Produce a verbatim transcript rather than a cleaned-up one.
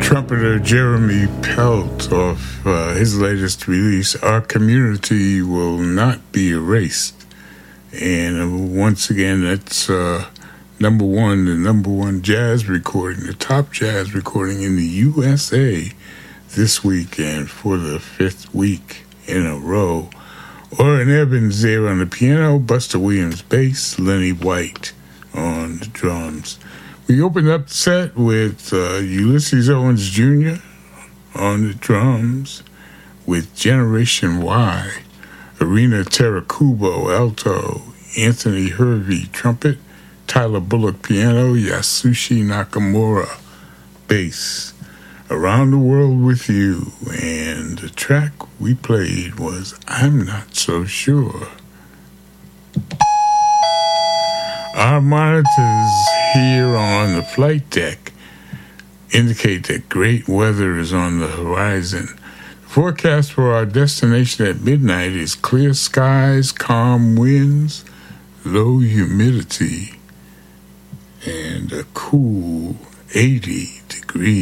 Trumpeter Jeremy Pelt off uh, his latest release, Our Community Will Not Be Erased. And uh, once again, that's uh, number one, the number one jazz recording, the top jazz recording in the U S A this week and for the fifth week in a row. Orrin Evans there on the piano, Buster Williams bass, Lenny White on the drums. We opened up the set with uh, Ulysses Owens Junior on the drums, with Generation Y, Arena Terakubo alto, Anthony Hervey trumpet, Tyler Bullock piano, Yasushi Nakamura bass. Around the World with You, and the track we played was I'm Not So Sure. Our monitors here on the flight deck indicate that great weather is on the horizon. The forecast for our destination at midnight is clear skies, calm winds, low humidity, and a cool eighty degrees.